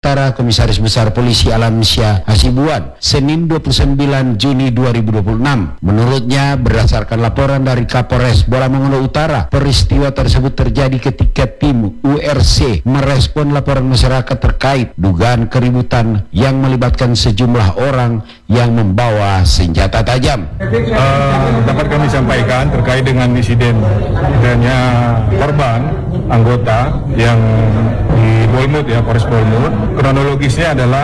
Utara Komisaris Besar Polisi Alamsyah Hasibuan, Senin 29 Juni 2026. Menurutnya, berdasarkan laporan dari Kapolres Bolamongondo Utara, peristiwa tersebut terjadi ketika tim URC merespon laporan masyarakat terkait dugaan keributan yang melibatkan sejumlah orang yang membawa senjata tajam. Dapat kami sampaikan terkait dengan insiden adanya korban anggota yang di Bolmut ya, Polres Bolmut. Kronologisnya adalah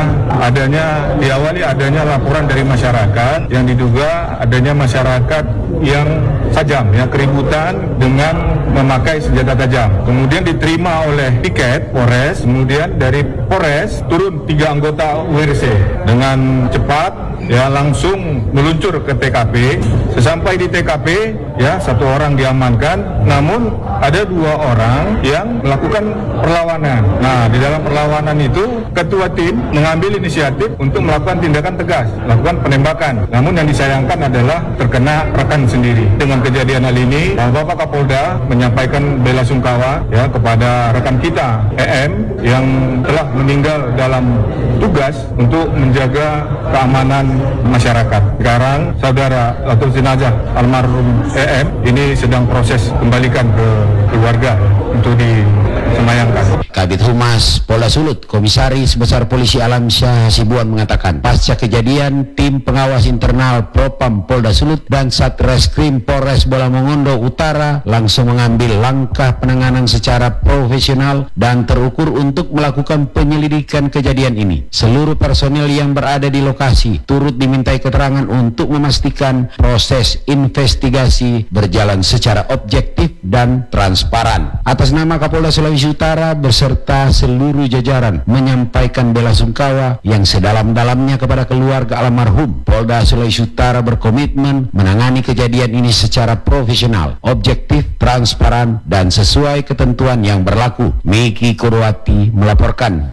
diawali adanya laporan dari masyarakat yang diduga adanya masyarakat yang tajam ya, keributan dengan memakai senjata tajam. Kemudian diterima oleh piket Polres, kemudian dari Polres turun 3 anggota URC dengan cepat ya langsung meluncur ke TKP. Sesampai di TKP ya 1 orang diamankan, namun ada 2 orang yang melakukan perlawanan. Nah, di dalam perlawanan itu ketua tim mengambil inisiatif untuk melakukan tindakan tegas, melakukan penembakan. Namun yang disayangkan adalah terkena rekan sendiri. Dengan kejadian hal ini, Bapak Kapolda menyampaikan bela sungkawa ya kepada rekan kita EM yang telah meninggal dalam tugas untuk menjaga keamanan masyarakat. Sekarang saudara atau jenazah almarhum EM ini sedang proses kembalikan ke keluarga untuk disemayamkan. Kabid Humas Polda Sulut, Komisaris Besar Polisi Alamsyah Hasibuan mengatakan, pasca kejadian, tim pengawas internal Propam Polda Sulut dan Satreskrim Polres Bolamongondo Utara langsung mengambil langkah penanganan secara profesional dan terukur untuk melakukan penyelidikan kejadian ini. Seluruh personil yang berada di lokasi turut dimintai keterangan untuk memastikan proses investigasi berjalan secara objektif dan transparan. Atas nama Kapolda Sulawesi Utara beserta seluruh jajaran menyampaikan bela sungkawa yang sedalam-dalamnya kepada keluarga almarhum. Polda Sulawesi Utara berkomitmen menangani kejadian ini secara profesional, objektif, transparan, dan sesuai ketentuan yang berlaku. Miki Kurwati melaporkan.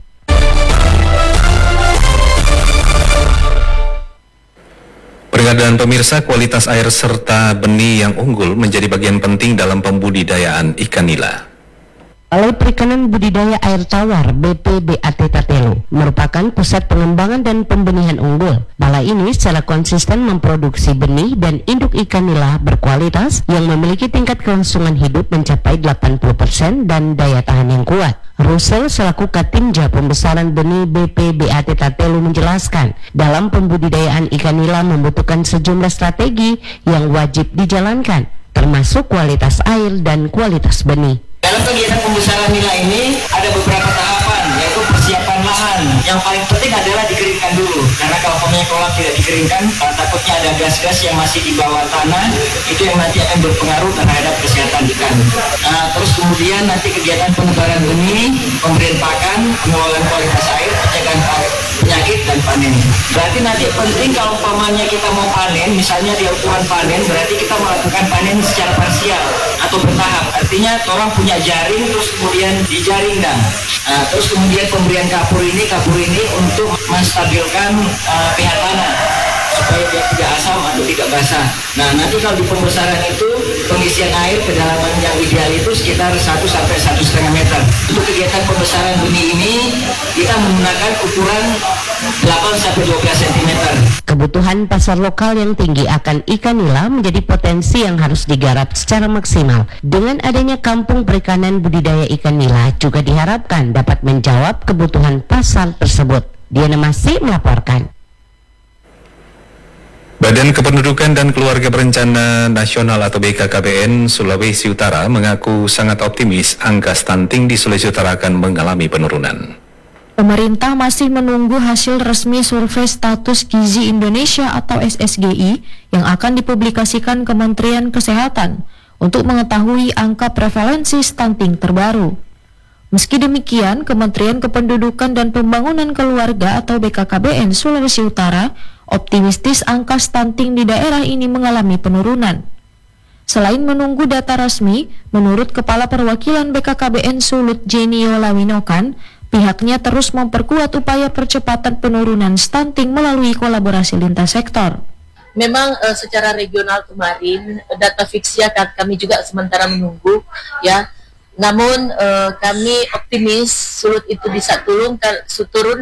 Peringatan pemirsa, kualitas air serta benih yang unggul menjadi bagian penting dalam pembudidayaan ikan nila. Balai Perikanan Budidaya Air Tawar BPBAT Tatelo merupakan pusat pengembangan dan pembenihan unggul. Balai ini secara konsisten memproduksi benih dan induk ikan nila berkualitas yang memiliki tingkat kelangsungan hidup mencapai 80% dan daya tahan yang kuat. Russell selaku Katimja Pembesaran Benih BPBAT Tatelo menjelaskan, dalam pembudidayaan ikan nila membutuhkan sejumlah strategi yang wajib dijalankan, termasuk kualitas air dan kualitas benih. Dalam kegiatan pembesaran nila ini ada beberapa tahapan, yaitu persiapan lahan. Yang paling penting adalah dikeringkan dulu, karena kalau kolam tidak dikeringkan, takutnya ada gas-gas yang masih di bawah tanah, itu yang nanti akan berpengaruh terhadap kesehatan ikan. Terus kemudian nanti kegiatan penebaran benih, pemberian pakan, pengelolaan kualitas air, pencegahan penyakit dan panen. Berarti nanti penting kalau umpamanya kita mau panen, misalnya di ukuran panen, berarti kita melakukan panen secara parsial atau bertahap. Artinya orang punya jaring, terus kemudian dijaring dan terus kemudian pemberian kapur ini untuk menstabilkan pH tanah supaya dia tidak asam atau tidak basah. Nah, nanti kalau di pembesaran itu pengisian air kedalaman yang ideal itu sekitar 1 sampai 1,5 meter. Untuk kegiatan pembesaran benih ini kita menggunakan ukuran 8 sampai 12 cm. Kebutuhan pasar lokal yang tinggi akan ikan nila menjadi potensi yang harus digarap secara maksimal. Dengan adanya kampung perikanan budidaya ikan nila juga diharapkan dapat menjawab kebutuhan pasar tersebut. Diana Masih melaporkan. Badan Kependudukan dan Keluarga Berencana Nasional atau BKKBN Sulawesi Utara mengaku sangat optimis angka stunting di Sulawesi Utara akan mengalami penurunan. Pemerintah masih menunggu hasil resmi survei status gizi Indonesia atau SSGI yang akan dipublikasikan Kementerian Kesehatan untuk mengetahui angka prevalensi stunting terbaru. Meski demikian, Kementerian Kependudukan dan Pembangunan Keluarga atau BKKBN Sulawesi Utara optimistis angka stunting di daerah ini mengalami penurunan. Selain menunggu data resmi, menurut Kepala Perwakilan BKKBN Sulut Jenio Lawinokan, pihaknya terus memperkuat upaya percepatan penurunan stunting melalui kolaborasi lintas sektor. Memang secara regional kemarin data fiksi kami juga sementara menunggu ya. Namun kami optimis Sulut itu bisa turun